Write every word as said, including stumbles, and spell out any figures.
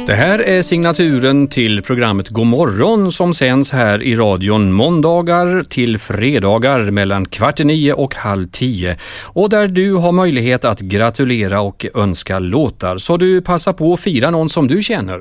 Det här är signaturen till programmet God morgon som sänds här i radion måndagar till fredagar mellan kvart i nio och halv tio. Och där du har möjlighet att gratulera och önska låtar. Så du passar på att fira någon som du känner.